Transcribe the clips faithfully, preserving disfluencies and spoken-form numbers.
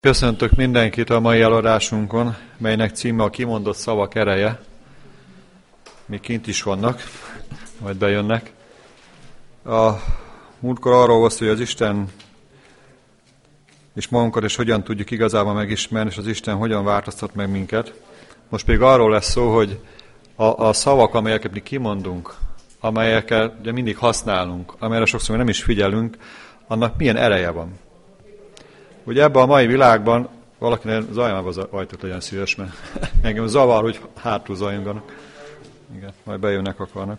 Köszöntök mindenkit a mai előadásunkon, melynek címe a kimondott szavak ereje. Még kint is vannak, majd bejönnek. A múltkor arról volt, hogy az Isten és magunkat, és hogyan tudjuk igazából megismerni, és az Isten hogyan változtat meg minket. Most még arról lesz szó, hogy a, a szavak, amelyeket mi kimondunk, amelyeket ugye mindig használunk, amelyre sokszor nem is figyelünk, annak milyen ereje van. Ugye ebben a mai világban valakinek zajlám az ajtót, legyen szíves, mert engem zavar, hogy hátul zajonganak. Igen, majd bejönnek akarnak.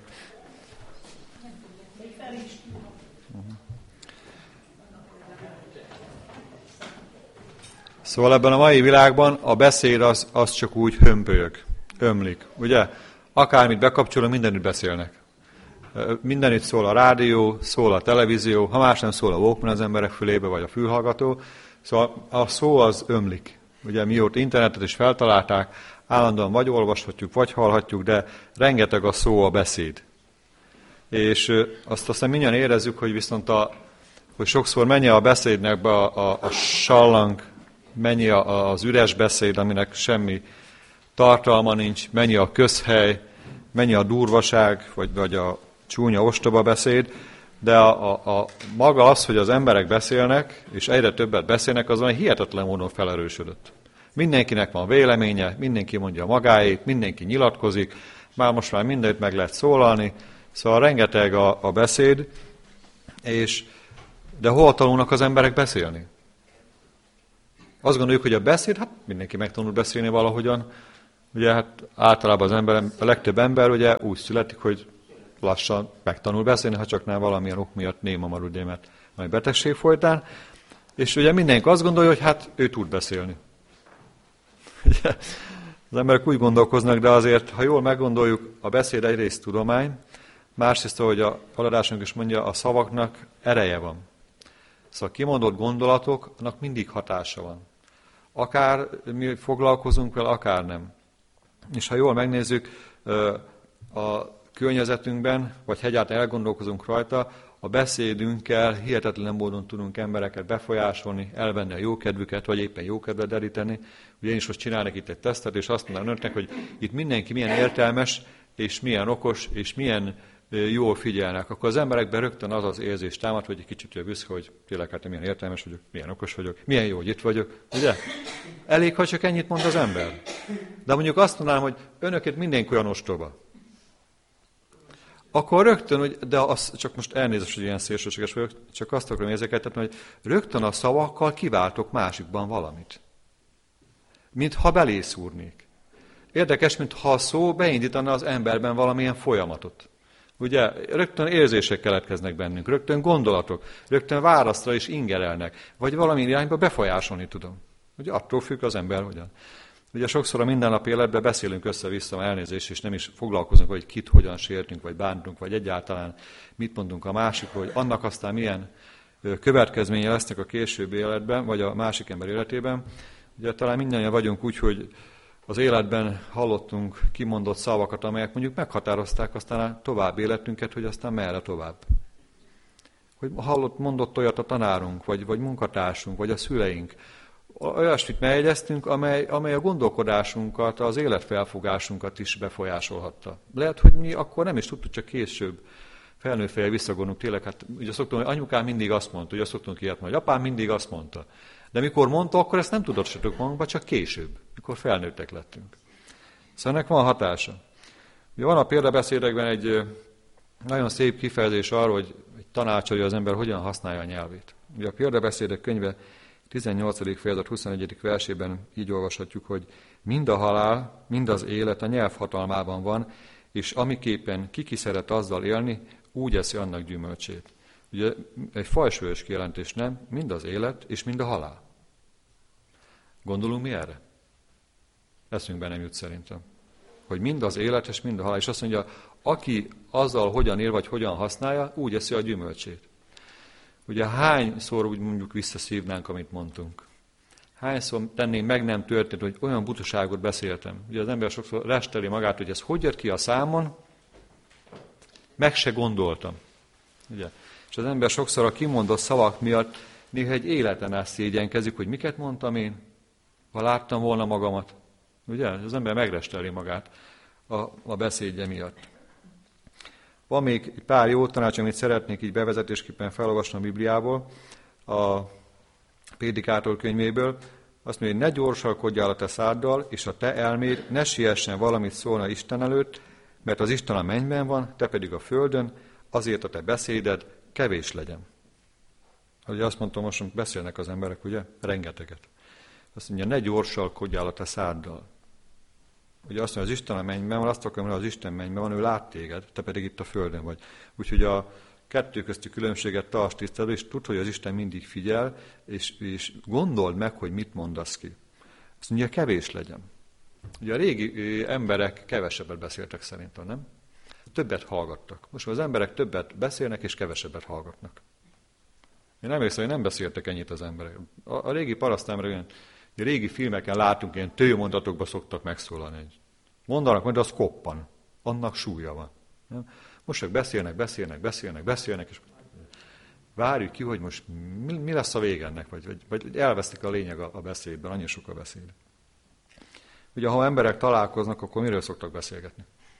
Szóval ebben a mai világban a beszéd az, az csak úgy hömpölyög, ömlik. Ugye? Akármit bekapcsolunk, mindenütt beszélnek. Mindenütt szól a rádió, szól a televízió, ha más nem szól a Walkman az emberek fülébe, vagy a fülhallgató. Szóval a szó az ömlik. Ugye mióta internetet is feltalálták, állandóan vagy olvashatjuk, vagy hallhatjuk, de rengeteg a szó, a beszéd. És azt aztán mindjárt érezzük, hogy viszont a, hogy sokszor mennyi a beszédnek be a, a, a sallang, mennyi a, az üres beszéd, aminek semmi tartalma nincs, mennyi a közhely, mennyi a durvaság, vagy, vagy a csúnya ostoba beszéd, de a, a, a maga az, hogy az emberek beszélnek, és egyre többet beszélnek, azon hihetetlen módon felerősödött. Mindenkinek van véleménye, mindenki mondja a magáét, mindenki nyilatkozik, már most már mindent meg lehet szólalni, szóval rengeteg a, a beszéd, és, de hol tanulnak az emberek beszélni? Azt gondoljuk, hogy a beszéd, hát mindenki megtanul beszélni valahogyan, ugye hát általában az ember, a legtöbb ember ugye úgy születik, hogy lassan megtanul beszélni, ha csak nem valamilyen ok miatt néma marad, ugye, mert majd betegség folytán. És ugye mindenki azt gondolja, hogy hát ő tud beszélni. Ugye, az emberek úgy gondolkoznak, de azért, ha jól meggondoljuk, a beszéd egyrészt tudomány, másrészt, ahogy a feladásunk is mondja, a szavaknak ereje van. Szóval kimondott gondolatoknak mindig hatása van. Akár mi foglalkozunk vele, akár nem. És ha jól megnézzük, a környezetünkben, vagy egyáltalán elgondolkozunk rajta, a beszédünkkel hihetetlen módon tudunk embereket befolyásolni, elvenni a jókedvüket, vagy éppen jókedvet deríteni. Ugye én is most csinálnak itt egy tesztet, és azt mondanám önöknek, hogy itt mindenki milyen értelmes, és milyen okos, és milyen jól figyelnek. Akkor az emberekben rögtön az az érzés támad, hogy egy kicsit büszke, hogy tényleg hát milyen értelmes vagyok, milyen okos vagyok, milyen jó, hogy itt vagyok. Ugye? Elég, ha csak ennyit mond az ember. De mondjuk azt mondanám, hogy önöket mindenki olyan ostoba. Akkor rögtön, hogy, de az, csak most elnézést, hogy ilyen szélsőséges vagyok, csak azt akarom érzékeltetni, hogy rögtön a szavakkal kiváltok másikban valamit. Mintha belészúrnék. Érdekes, mintha a szó beindítana az emberben valamilyen folyamatot. Ugye, rögtön érzések keletkeznek bennünk, rögtön gondolatok, rögtön választra is ingerelnek, vagy valami irányba befolyásolni tudom. Ugye attól függ az ember, hogyan. Ugye sokszor a mindennapi életben beszélünk össze-vissza elnézést, és nem is foglalkozunk, hogy kit hogyan sértünk, vagy bántunk, vagy egyáltalán mit mondunk a másikról, hogy annak aztán milyen következménye lesznek a későbbi életben, vagy a másik ember életében. Ugye talán mindannyian vagyunk úgy, hogy az életben hallottunk kimondott szavakat, amelyek mondjuk meghatározták aztán a további életünket, hogy aztán merre tovább. Hogy hallott, mondott olyat a tanárunk, vagy, vagy munkatársunk, vagy a szüleink. Olyasmit megjegyeztünk, amely, amely a gondolkodásunkat, az életfelfogásunkat is befolyásolhatta. Lehet, hogy mi akkor nem is tudtuk, csak később felnőtt fejjel visszagondolunk. Tényleg, hát ugye szoktunk, hogy anyukám mindig azt mondta, ugye szoktunk ilyet mondani, hogy apám mindig azt mondta. De mikor mondta, akkor ezt nem tudatosítottuk magunkba, csak később, mikor felnőttek lettünk. Szóval ennek van hatása. Ugye van a példabeszédekben egy nagyon szép kifejezés arról, hogy egy tanácsolja az ember, hogyan használja a nyelvét. Ugye a példabeszédek könyve tizennyolcadik fejezet huszonegyedik versében így olvashatjuk, hogy mind a halál, mind az élet a nyelv hatalmában van, és amiképpen ki szeret azzal élni, úgy eszi annak gyümölcsét. Ugye egy fajsúlyos kijelentés, nem? Mind az élet, és mind a halál. Gondolunk mi erre? Eszünkben nem jut szerintem. Hogy mind az élet, és mind a halál. És azt mondja, aki azzal hogyan él, vagy hogyan használja, úgy eszi a gyümölcsét. Ugye hányszor úgy mondjuk visszaszívnánk, amit mondtunk? Hányszor tennénk meg nem történt, hogy olyan butaságot beszéltem? Ugye az ember sokszor resteli magát, hogy ez hogy jött ki a számon, meg se gondoltam. Ugye? És az ember sokszor a kimondott szavak miatt néha egy életen át szégyenkezik, hogy miket mondtam én, ha láttam volna magamat. Ugye? Az ember megresteli magát a, a beszédje miatt. Van még egy pár jó tanács, amit szeretnék így bevezetésképpen felolvasni a Bibliából, a Prédikátor könyvéből. Azt mondja, hogy ne gyorsalkodjál a te száddal, és a te elméd ne siessen valamit szólna Isten előtt, mert az Isten a mennyben van, te pedig a földön, azért a te beszéded kevés legyen. Ahogy azt mondtam, most beszélnek az emberek, ugye? Rengeteget. Azt mondja, ne gyorsalkodjál a te száddal. Ugye azt mondja, az Isten a mennyben van, azt akarom, hogy az Isten mennyben van, ő lát téged, te pedig itt a földön vagy. Úgyhogy a kettő közti különbséget tarts tiszteletben, és tudd, hogy az Isten mindig figyel, és, és gondold meg, hogy mit mondasz ki. Azt mondja, kevés legyen. Ugye a régi emberek kevesebbet beszéltek szerintem, nem? Többet hallgattak. Most az emberek többet beszélnek, és kevesebbet hallgatnak. Én emlékszem, hogy nem beszéltek ennyit az emberek. A, a régi parasztemberek, olyan a régi filmeken látunk, ilyen tőmondatokba szoktak megszólalni. Mondanak, majd az koppan. Annak súlya van. Nem? Most csak beszélnek, beszélnek, beszélnek, beszélnek, és várjuk ki, hogy most mi, mi lesz a vége ennek, vagy, vagy, vagy elvesztik a lényeg a, a beszédben, annyi sok a beszéd. Ugye, ha emberek találkoznak, akkor miről szoktak beszélgetni?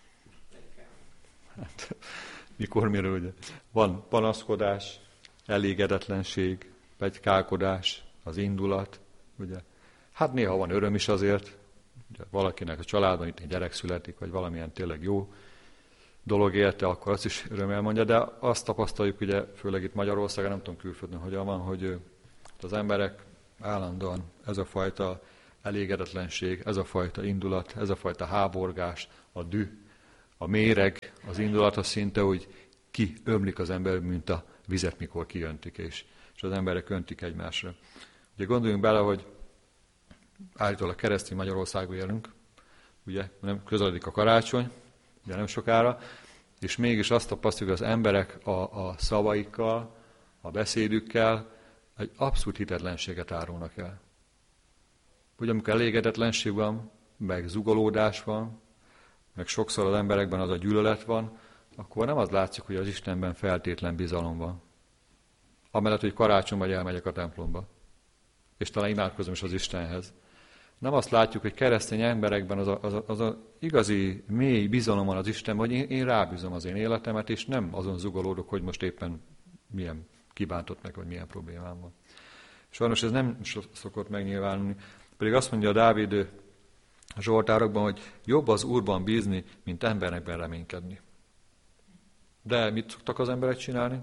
Hát, mikor, miről, ugye? Van panaszkodás, elégedetlenség, pegykálkodás, az indulat, ugye? Hát néha van öröm is azért, ugye valakinek a családban itt egy gyerek születik, vagy valamilyen tényleg jó dolog érte, akkor azt is örömmel mondja, de azt tapasztaljuk, ugye, főleg itt Magyarországon, nem tudom külföldön hogyan van, hogy az emberek állandóan ez a fajta elégedetlenség, ez a fajta indulat, ez a fajta háborgás, a düh, a méreg, az indulata szinte úgy kiömlik az ember, mint a vizet, mikor kijöntik, és, és az emberek öntik egymásra. Ugye gondoljunk bele, hogy állítólag keresztény Magyarországon élünk, ugye nem közeledik a karácsony, ugye nem sokára, és mégis azt tapasztaljuk, hogy az emberek a, a szavaikkal, a beszédükkel egy abszolút hitetlenséget árulnak el. Ugye amikor elégedetlenség van, meg zugolódás van, meg sokszor az emberekben az a gyűlölet van, akkor nem az látszik, hogy az Istenben feltétlen bizalom van. Amellett, hogy karácsonyban elmegyek a templomba, és talán imádkozom is az Istenhez. Nem azt látjuk, hogy keresztény emberekben az a, az a, az a igazi, mély bizalom van az Istenben, hogy én, én rábízom az én életemet, és nem azon zugolódok, hogy most éppen milyen kibántott meg, vagy milyen problémám van. Sajnos ez nem szokott megnyilvánulni. Pedig azt mondja a Dávid a Zsoltárokban, hogy jobb az Úrban bízni, mint emberekben reménykedni. De mit szoktak az emberek csinálni?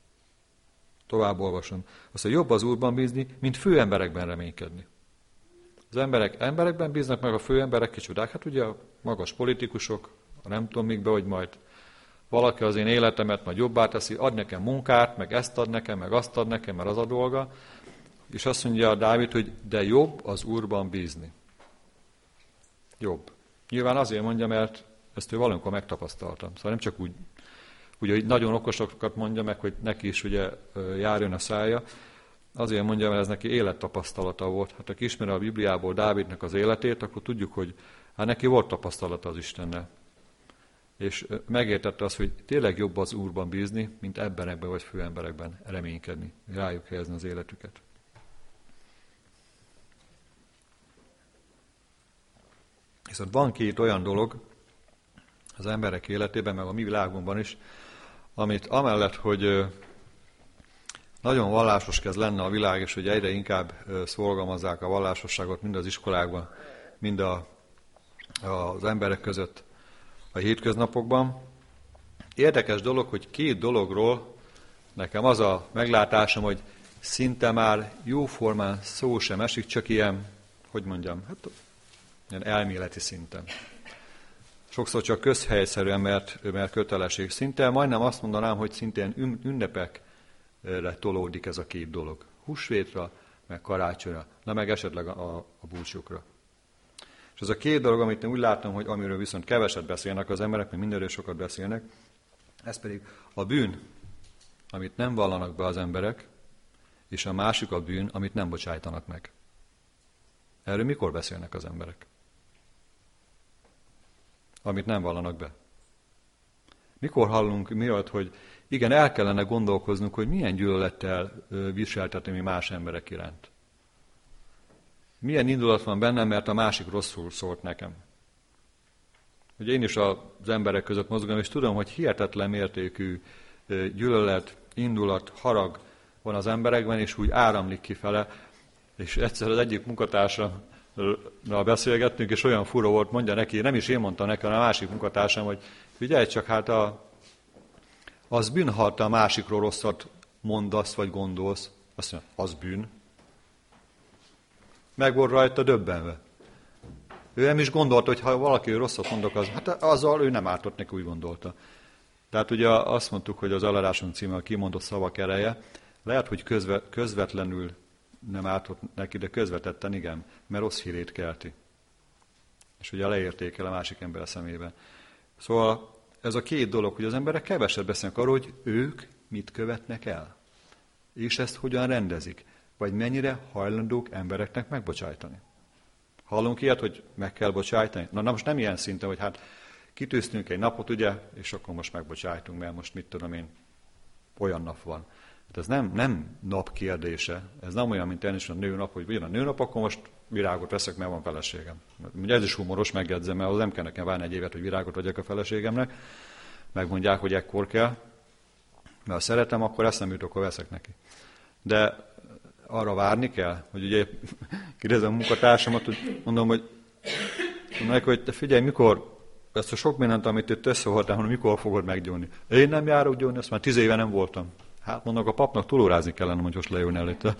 Tovább olvasom. Azt mondja, jobb az Úrban bízni, mint főemberekben reménykedni. Az emberek emberekben bíznak, meg a főemberek kicsodák. Hát ugye a magas politikusok, a nem tudom mikbe, hogy majd valaki az én életemet majd jobbá teszi, ad nekem munkát, meg ezt ad nekem, meg azt ad nekem, mert az a dolga. És azt mondja a Dávid, hogy de jobb az Úrban bízni. Jobb. Nyilván azért mondja, mert ezt ő valamikor megtapasztaltam. Szóval nem csak úgy, ugye, hogy nagyon okosokat mondja meg, hogy neki is ugye járjon a szája. Azért mondja, mert ez neki élettapasztalata volt. Hát aki ismeri a Bibliából Dávidnak az életét, akkor tudjuk, hogy hát neki volt tapasztalata az Istennel. És megértette azt, hogy tényleg jobb az Úrban bízni, mint emberekben vagy főemberekben reménykedni, rájuk helyezni az életüket. Viszont van két olyan dolog az emberek életében, meg a mi világunkban is, amit amellett, hogy nagyon vallásos kezd lenne a világ, és hogy egyre inkább szorgalmazzák a vallásosságot mind az iskolákban, mind a, az emberek között a hétköznapokban. Érdekes dolog, hogy két dologról nekem az a meglátásom, hogy szinte már jóformán szó sem esik, csak ilyen, hogy mondjam, hát ilyen elméleti szinten. Sokszor csak közhelyszerűen, mert, mert kötelesség. Szinte majdnem azt mondanám, hogy szintén ünnepekre tolódik ez a két dolog. Húsvétra, meg karácsonyra, na meg esetleg a, a búcsúkra. És ez a két dolog, amit én úgy látom, hogy amiről viszont keveset beszélnek az emberek, mert mindenről sokat beszélnek, ez pedig a bűn, amit nem vallanak be az emberek, és a másik a bűn, amit nem bocsájtanak meg. Erről mikor beszélnek az emberek? Amit nem vallanak be. Mikor hallunk mi olyat, hogy igen, el kellene gondolkoznunk, hogy milyen gyűlölettel viseltetni mi más emberek iránt. Milyen indulat van bennem, mert a másik rosszul szólt nekem. Ugye én is az emberek között mozgom, és tudom, hogy hihetetlen mértékű gyűlölet, indulat, harag van az emberekben, és úgy áramlik kifele. És egyszer az egyik munkatársammal beszélgettünk, és olyan fura volt, mondja neki, nem is én mondtam neki, hanem a másik munkatársam, hogy figyelj csak, hát a, az bűn, ha te a másikról rosszat mondasz, vagy gondolsz. Azt mondja, az bűn. Meg volt rajta döbbenve. Ő nem is gondolta, hogy ha valaki rosszat mondok, az, hát azzal ő nem ártott neki, úgy gondolta. Tehát ugye azt mondtuk, hogy az Aladásunk címe a kimondott szavak ereje. Lehet, hogy közve, közvetlenül nem ártott neki, de közvetetten igen, mert rossz hírét kelti. És ugye leértékel a másik ember szemébe. Szóval ez a két dolog, hogy az emberek keveset beszélnek arról, hogy ők mit követnek el. És ezt hogyan rendezik. Vagy mennyire hajlandók embereknek megbocsájtani. Hallunk ilyet, hogy meg kell bocsájtani? Na, na most nem ilyen szinten, hogy hát kitűztünk egy napot, ugye, és akkor most megbocsájtunk, mert most mit tudom én, olyan nap van. Hát ez nem, nem nap kérdése, ez nem olyan, mint természetesen a nőnap, hogy jön a nőnap, akkor most virágot veszek, mert van feleségem. Ugye ez is humoros, megjegyzem, mert az nem kell nekem várni egy évet, hogy virágot vegyek a feleségemnek. Megmondják, hogy ekkor kell, mert ha szeretem, akkor ezt nem jut, akkor veszek neki. De arra várni kell, hogy ugye kérdezem a munkatársamat, hogy mondom, hogy mondom, hogy te figyelj, mikor ezt a sok mindent, amit itt összehordtál, hogy mikor fogod meggyónni. Én nem járok gyónni, azt már tíz éve nem voltam. Hát mondok, a papnak túlórázni kellene, hogy most lejön előtte.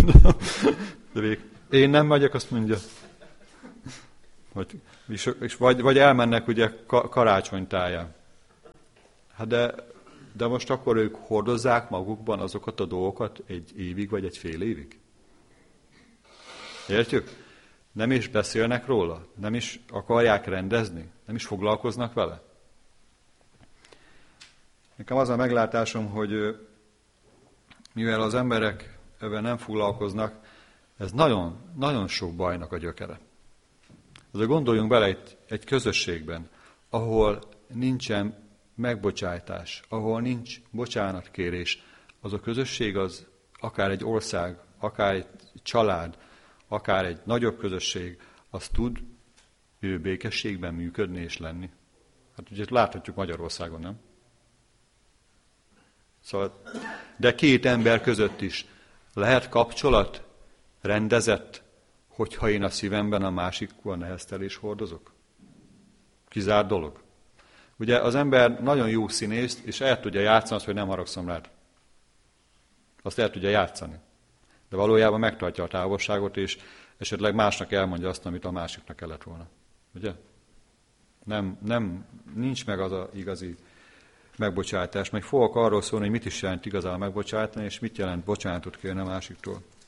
Én nem megyek, azt mondja. Hogy, és vagy, vagy elmennek ugye karácsonytáján. Hát de, de most akkor ők hordozzák magukban azokat a dolgokat egy évig, vagy egy fél évig? Értjük? Nem is beszélnek róla? Nem is akarják rendezni? Nem is foglalkoznak vele? Nekem az a meglátásom, hogy mivel az emberek ebben nem foglalkoznak, ez nagyon, nagyon sok bajnak a gyökere. De gondoljunk bele egy, egy közösségben, ahol nincsen megbocsájtás, ahol nincs bocsánatkérés, az a közösség az akár egy ország, akár egy család, akár egy nagyobb közösség, az tud ő békességben működni és lenni. Hát ugye láthatjuk Magyarországon, nem? Szóval, de két ember között is lehet kapcsolat rendezett, hogyha én a szívemben a másikkal neheztelés hordozok? Kizárt dolog. Ugye az ember nagyon jó színész, és el tudja játszani azt, hogy nem haragszom rád. Azt el tudja játszani. De valójában megtartja a távolságot, és esetleg másnak elmondja azt, amit a másiknak kellett volna. Ugye? Nem, nem, nincs meg az a igazi megbocsátás. Meg fogok arról szólni, hogy mit is jelent igazán megbocsátani, és mit jelent bocsánatot kérni a másiktól.